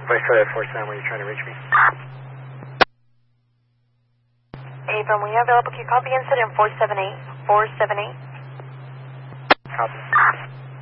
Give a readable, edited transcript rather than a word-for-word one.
Voice code at 47, were you trying to reach me? Abram, we have available. Can you copy incident 478? 478? Copy.